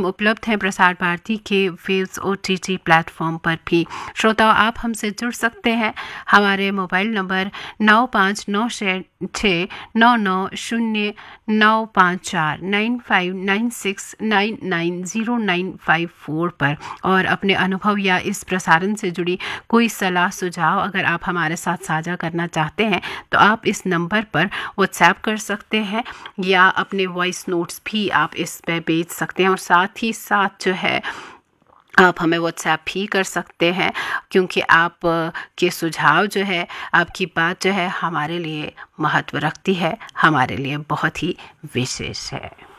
हम उपलब्ध हैं प्रसार भारती के वेव्स OTT प्लेटफॉर्म पर भी। श्रोताओं, आप हमसे जुड़ सकते हैं। हमारे मोबाइल नंबर 9596990954 9596990954 पर, और अपने अनुभव या इस प्रसारण से जुड़ी कोई सलाह सुझाव अगर आप हमारे साथ साझा करना चाहते हैं तो आप इस नंबर पर व्हाट्सएप कर सकते हैं या अपने वॉइस नोट्स भी आप इस पे भेज सकते हैं। और साथ ही साथ जो है आप हमें व्हाट्सएप भी कर सकते हैं, क्योंकि आप के सुझाव जो है, आपकी बात जो है हमारे लिए महत्व रखती है, हमारे लिए बहुत ही विशेष है।